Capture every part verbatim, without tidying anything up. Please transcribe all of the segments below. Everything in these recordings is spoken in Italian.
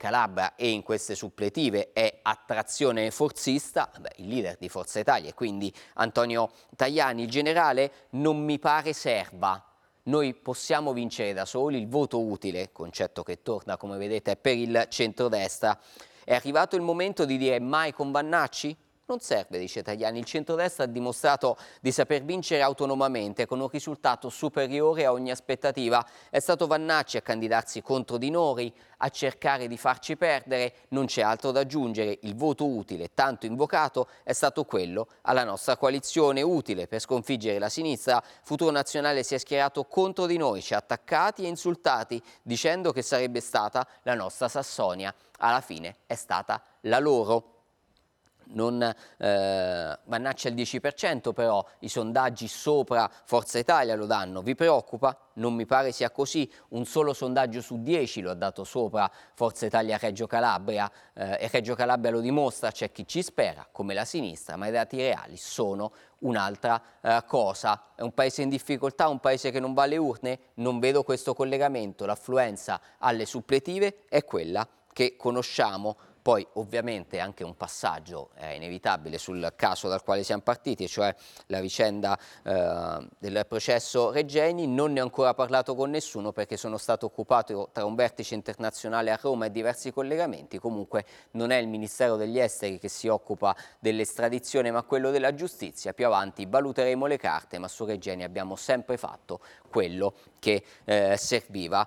Calabria e in queste suppletive è attrazione forzista, beh, il leader di Forza Italia e quindi Antonio Tajani, il generale non mi pare serva. Noi possiamo vincere da soli, il voto utile, concetto che torna come vedete è per il centrodestra. È arrivato il momento di dire mai con Vannacci? Non serve, dice Tajani, il centrodestra ha dimostrato di saper vincere autonomamente con un risultato superiore a ogni aspettativa. È stato Vannacci a candidarsi contro di noi, a cercare di farci perdere, non c'è altro da aggiungere. Il voto utile, tanto invocato, è stato quello alla nostra coalizione utile per sconfiggere la sinistra. Futuro Nazionale si è schierato contro di noi, ci ha attaccati e insultati, dicendo che sarebbe stata la nostra Sassonia. Alla fine è stata la loro. Non eh, Vannacci al dieci per cento, però i sondaggi sopra Forza Italia lo danno. Vi preoccupa? Non mi pare sia così. Un solo sondaggio su dieci lo ha dato sopra Forza Italia Reggio Calabria eh, e Reggio Calabria lo dimostra. C'è chi ci spera, come la sinistra, ma i dati reali sono un'altra eh, cosa. È un paese in difficoltà, un paese che non va alle urne? Non vedo questo collegamento. L'affluenza alle suppletive è quella che conosciamo. Poi ovviamente anche un passaggio è inevitabile sul caso dal quale siamo partiti, cioè la vicenda eh, del processo Regeni. Non ne ho ancora parlato con nessuno perché sono stato occupato tra un vertice internazionale a Roma e diversi collegamenti. Comunque non è il Ministero degli Esteri che si occupa dell'estradizione ma quello della giustizia. Più avanti valuteremo le carte, ma su Regeni abbiamo sempre fatto quello che eh, serviva.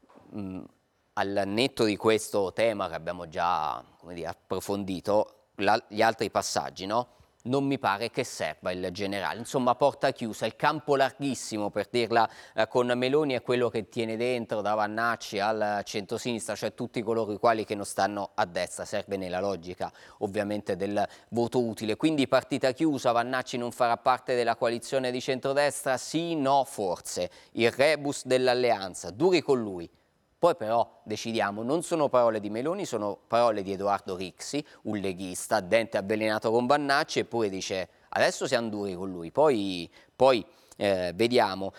Mm. Al netto di questo tema che abbiamo già, come dire, approfondito, la, gli altri passaggi, no? Non mi pare che serva il generale, insomma porta chiusa, il campo larghissimo per dirla eh, con Meloni è quello che tiene dentro da Vannacci al centrosinistra, cioè tutti coloro i quali che non stanno a destra, serve nella logica ovviamente del voto utile, quindi partita chiusa, Vannacci non farà parte della coalizione di centrodestra, sì, no, forse, il rebus dell'alleanza, duri con lui. Poi però decidiamo, non sono parole di Meloni, sono parole di Edoardo Rixi, un leghista, dente avvelenato con Vannacci, eppure dice adesso siamo duri con lui, poi, poi eh, vediamo.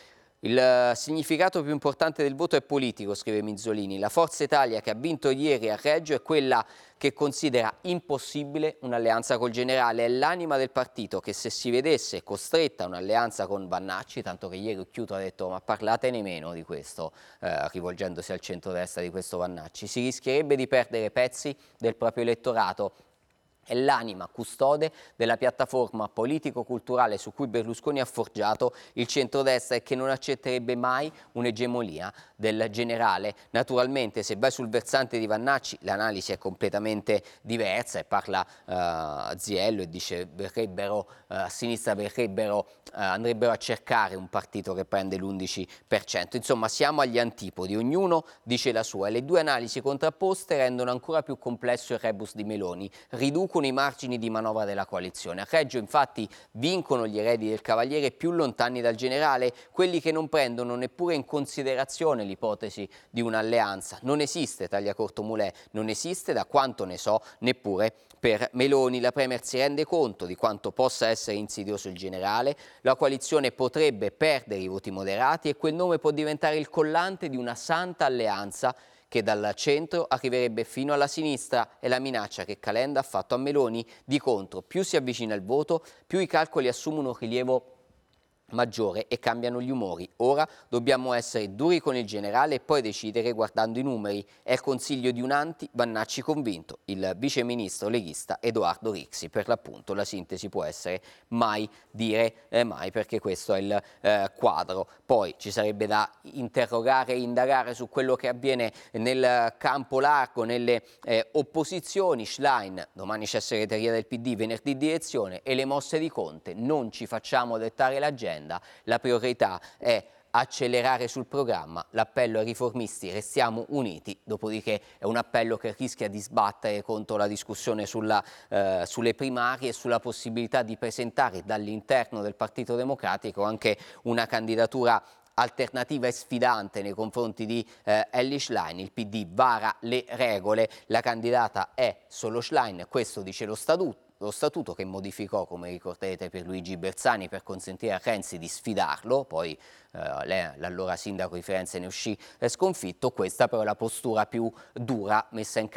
Il significato più importante del voto è politico, scrive Mizzolini. La Forza Italia che ha vinto ieri a Reggio è quella che considera impossibile un'alleanza col generale. È l'anima del partito che se si vedesse costretta a un'alleanza con Vannacci, tanto che ieri Occhiuto ha detto ma parlatene meno di questo, eh, rivolgendosi al centrodestra di questo Vannacci, si rischierebbe di perdere pezzi del proprio elettorato. È l'anima custode della piattaforma politico-culturale su cui Berlusconi ha forgiato il centrodestra e che non accetterebbe mai un'egemonia del generale. Naturalmente se vai sul versante di Vannacci l'analisi è completamente diversa e parla uh, Ziello e dice verrebbero, uh, a sinistra verrebbero, uh, andrebbero a cercare un partito che prende l'undici per cento. Insomma siamo agli antipodi, ognuno dice la sua e le due analisi contrapposte rendono ancora più complesso il rebus di Meloni, riducono i margini di manovra della coalizione. A Reggio infatti vincono gli eredi del Cavaliere più lontani dal generale, quelli che non prendono neppure in considerazione l'ipotesi di un'alleanza. Non esiste, taglia corto Mulè, non esiste da quanto ne so neppure per Meloni. La Premier si rende conto di quanto possa essere insidioso il generale, la coalizione potrebbe perdere i voti moderati e quel nome può diventare il collante di una santa alleanza che dal centro arriverebbe fino alla sinistra. È la minaccia che Calenda ha fatto a Meloni. Di contro, più si avvicina il voto, più i calcoli assumono rilievo maggiore e cambiano gli umori. Ora dobbiamo essere duri con il generale e poi decidere guardando i numeri. È il consiglio di un anti-Vannacci convinto, il viceministro leghista Edoardo Rixi. Per l'appunto la sintesi può essere mai dire eh, mai, perché questo è il eh, quadro. Poi ci sarebbe da interrogare e indagare su quello che avviene nel campo largo, nelle eh, opposizioni. Schlein, domani c'è segreteria del P D, venerdì di elezione e le mosse di Conte. Non ci facciamo dettare l'agenda. La priorità è accelerare sul programma, l'appello ai riformisti restiamo uniti, dopodiché è un appello che rischia di sbattere contro la discussione sulla, eh, sulle primarie e sulla possibilità di presentare dall'interno del Partito Democratico anche una candidatura alternativa e sfidante nei confronti di eh, Elly Schlein. Il P D vara le regole, la candidata è solo Schlein, questo dice lo statuto. Lo statuto che modificò, come ricorderete, per Luigi Bersani per consentire a Renzi di sfidarlo, poi eh, l'allora sindaco di Firenze ne uscì sconfitto. Questa però è la postura più dura messa in campo